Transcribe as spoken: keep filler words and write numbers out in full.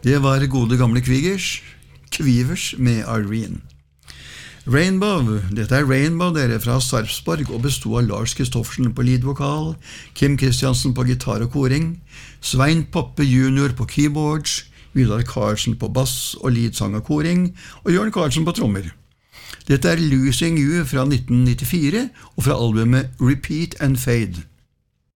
Det var gode gamle Kvigers, Kvivers med Irene. Rainbow, dette er Rainbow, dere fra Sarpsborg, og bestod av Lars Kristoffersen på leadvokal, Kim Kristiansen på gitar og koring, Svein Poppe junior på keyboards, Vidar Karlsen på bass og leadsang og koring, og Jørn Karlsen på trommer. Dette er Losing You fra nitten nittifire, og fra albumet Repeat and Fade.